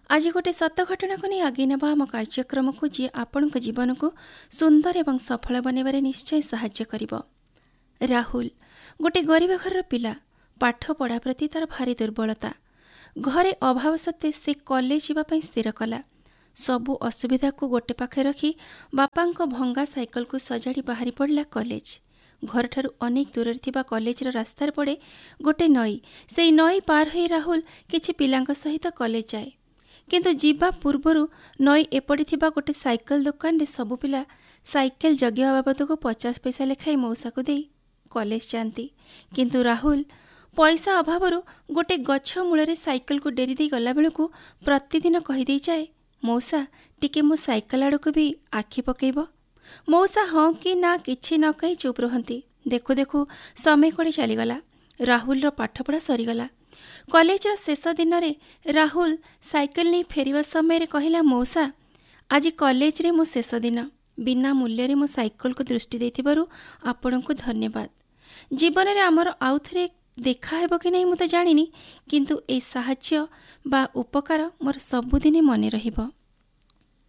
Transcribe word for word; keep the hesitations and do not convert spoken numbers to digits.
आज गोटे सत घटना को नहीं आगे नेबा आम कार्यक्रम को जी आपण जीवन को सुंदर एवं सफल बनवारे निश्चय साहाय्य करिबो। राहुल गोटे गरीब घर पिला, पाठ पढ़ा प्रति तार भारी दुर्बलता। घरे अभाव सत्वे से कॉलेज जावाई स्थिर कला। सबु असुविधा को गोटे पाखे रखी बापा भंगा साइकल को सजाड़ी बाहरी पड़ला कॉलेज। घर ठारू अनेक दूर थिबा कॉलेजर रास्तार पड़े गोटे नई। से नई पार होई राहुल किछि पिलांक सहित कॉलेज जाए, किंतु जीवा पूर्वरु नई एपड़ी थिबा गोटे साइकल दुकान रे सबु पिला साइकेल जगिया बाबद को पचास पैसा लेखाई मौसा को दे कॉलेज जाती। किंतु राहुल पैसा अभावरु गोटे गछ मूଳରେ साइकेल को डेरी दे गला बेलू प्रतिदिन कहीदे जाए, मौसा टिके मो साइकेल आड़ को भी आखि पकेब। मौसा हाँ कि ना किछि न कही चुप रुहंती। देखु देखु समय कुआड़े चलीगला। राहुल पाठपढ़ा सरीगला। कॉलेज शेष दिन रे राहुल साइकेल नहीं फेरिबा समय रे कहिला, मौसा आज कॉलेज रे मो शेष दिन, बिना मूल्य रे मो साइकेल को दृष्टि देथिबारु आपनकु धन्यवाद। जीवन रे आमर आउ थरे देखा हेबो कि नहीं मु तो जानिनी, किंतु ए साहाय्य बा उपकार मोर सबुदिने मने रहिबो।